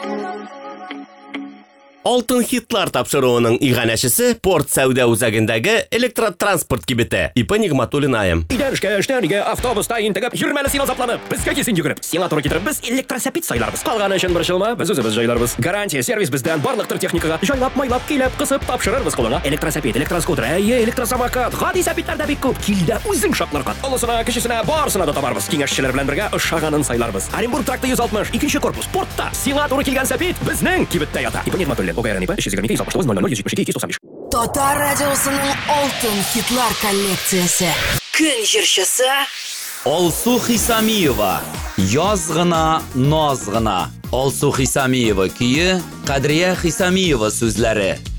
Алтын хитлар тапшыруының иганәчесе порт сәүдә үзәгендәге электротранспорт кибете. Ипа Нигъматуллин айым. Идән эштән өйгә автобуста интегеп, йөрмәле син азапланып, безгә кисен йөгереп. Сиңа туры китереп, без электросәпит сайларбыз. Калганы өчен борчылма, без үзебез җайларбыз. Гарантия сервис бездән барлык төр техникага җайлап, майлап, килеп, кысып тапшырырбыз кулыңа. Электросәпит, электроскутер, электросамокат, гади сәпитләр дә бик күп. Килдә үзең шатларга. Олысына, кечесенә барсына да табарбыз. Киңәшчеләр белән бергә ошаганын сайларбыз. Оренбург тракты 160, 2нче корпус, портта. Сиңа туры килгән сәпит безнең кибеттә ята. Ипа Нигъматуллин, ОГРН ипа 322 Татар радиосының алтын хитлар коллекциясе. Көн җырчысы Алсу Хисамиева. Яз гына, наз гына. Алсу Хисамиева көе, Кадрия Хисамиева сүзләре.